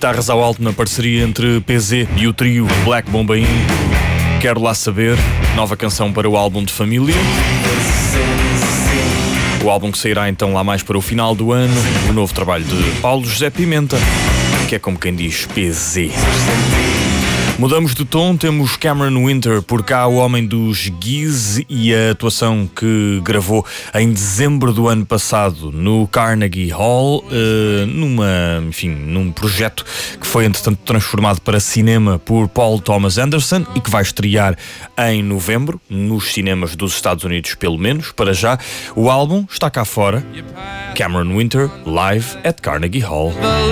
Guitarras ao alto na parceria entre PZ e o trio Black Bombaim. Quero lá saber, nova canção para o álbum de família. O álbum que sairá então lá mais para o final do ano. O novo trabalho de Paulo José Pimenta, que é como quem diz PZ. Mudamos de tom, temos Cameron Winter por cá, o homem dos Geese, e a atuação que gravou em dezembro do ano passado no Carnegie Hall, num projeto que foi entretanto transformado para cinema por Paul Thomas Anderson e que vai estrear em novembro nos cinemas dos Estados Unidos, pelo menos para já. O álbum está cá fora, Cameron Winter Live at Carnegie Hall.